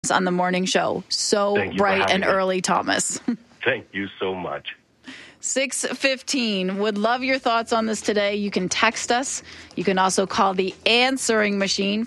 on the morning show. So bright and early, Thomas. Thank you so much. 6:15. Would love your thoughts on this today. You can text us. You can also call the answering machine,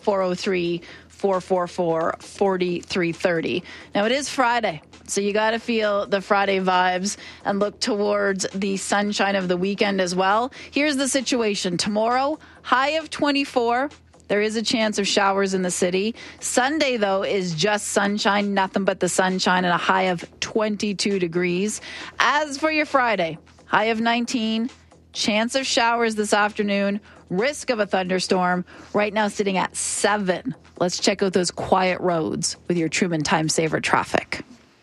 403-444-4330. Now, it is Friday, so you got to feel the Friday vibes and look towards the sunshine of the weekend as well. Here's the situation. Tomorrow, high of 24. There is a chance of showers in the city. Sunday, though, is just sunshine, nothing but the sunshine, and a high of 22 degrees. As for your Friday, high of 19, chance of showers this afternoon, risk of a thunderstorm, right now sitting at 7. Let's check out those quiet roads with your Truman Time Saver traffic.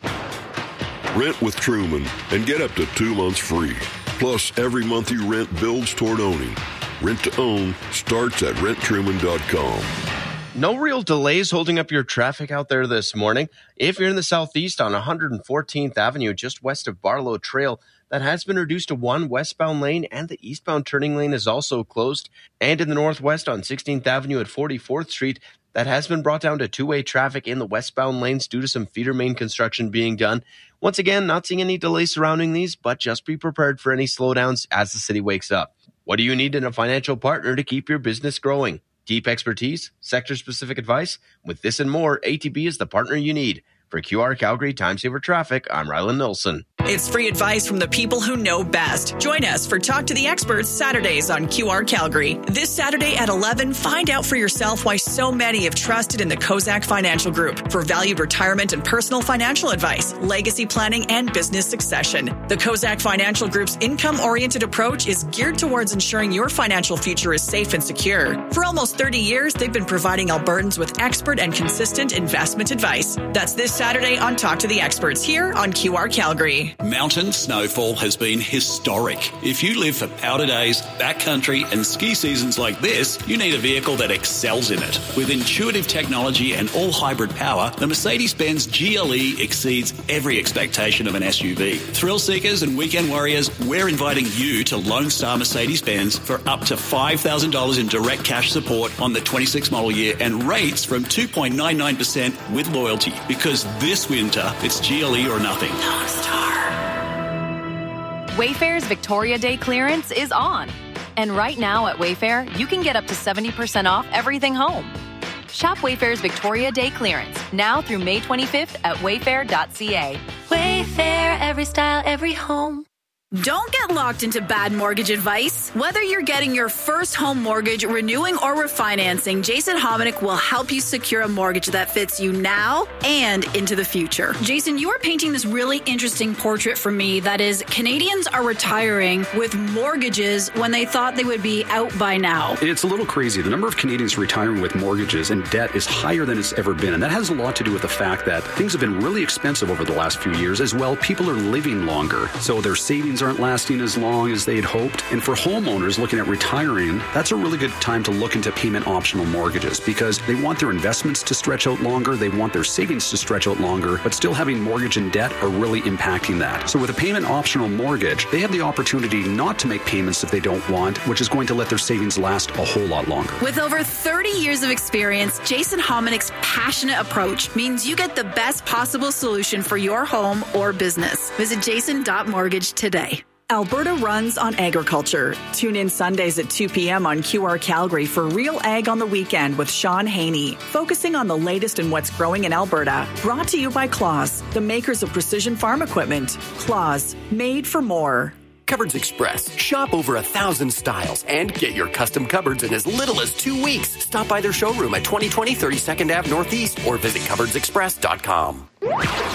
Rent with Truman and get up to 2 months free. Plus, every month you rent builds toward owning. Rent to own starts at renttruman.com. No real delays holding up your traffic out there this morning. If you're in the southeast on 114th Avenue, just west of Barlow Trail, that has been reduced to one westbound lane, and the eastbound turning lane is also closed. And in the northwest on 16th Avenue at 44th Street, that has been brought down to two-way traffic in the westbound lanes due to some feeder main construction being done. Once again, not seeing any delays surrounding these, but just be prepared for any slowdowns as the city wakes up. What do you need in a financial partner to keep your business growing? Deep expertise, sector-specific advice? With this and more, ATB is the partner you need. For QR Calgary Time Saver Traffic, I'm Rylan Nilsson. It's free advice from the people who know best. Join us for Talk to the Experts Saturdays on QR Calgary. This Saturday at 11, find out for yourself why so many have trusted in the Kozak Financial Group for valued retirement and personal financial advice, legacy planning, and business succession. The Kozak Financial Group's income-oriented approach is geared towards ensuring your financial future is safe and secure. For almost 30 years, they've been providing Albertans with expert and consistent investment advice. That's this Saturday on Talk to the Experts here on QR Calgary. Mountain snowfall has been historic. If you live for powder days, backcountry, and ski seasons like this, you need a vehicle that excels in it. With intuitive technology and all-hybrid power, the Mercedes-Benz GLE exceeds every expectation of an SUV. Thrill seekers and weekend warriors, we're inviting you to Lone Star Mercedes-Benz for up to $5,000 in direct cash support on the 26 model year and rates from 2.99% with loyalty. Because this winter, it's GLE or nothing. Lone Star. Wayfair's Victoria Day clearance is on. And right now at Wayfair, you can get up to 70% off everything home. Shop Wayfair's Victoria Day clearance now through May 25th at wayfair.ca. Wayfair, every style, every home. Don't get locked into bad mortgage advice. Whether you're getting your first home mortgage, renewing, or refinancing, Jason Hominick will help you secure a mortgage that fits you now and into the future. Jason, you are painting this really interesting portrait for me. That is, Canadians are retiring with mortgages when they thought they would be out by now. It's a little crazy. The number of Canadians retiring with mortgages and debt is higher than it's ever been. And that has a lot to do with the fact that things have been really expensive over the last few years. As well, people are living longer, so their savings aren't lasting as long as they had hoped. And for homeowners looking at retiring, that's a really good time to look into payment optional mortgages because they want their investments to stretch out longer, they want their savings to stretch out longer, but still having mortgage and debt are really impacting that. So with a payment optional mortgage, they have the opportunity not to make payments if they don't want, which is going to let their savings last a whole lot longer. With over 30 years of experience, Jason Hominick's passionate approach means you get the best possible solution for your home or business. Visit jason.mortgage today. Alberta runs on agriculture. Tune in Sundays at 2 p.m. on QR Calgary for Real Ag on the Weekend with Sean Haney, focusing on the latest in what's growing in Alberta. Brought to you by Claas, the makers of precision farm equipment. Claas, made for more. Cupboards Express. Shop over 1,000 styles and get your custom cupboards in as little as 2 weeks. Stop by their showroom at 2020 32nd Ave Northeast or visit cupboardsexpress.com.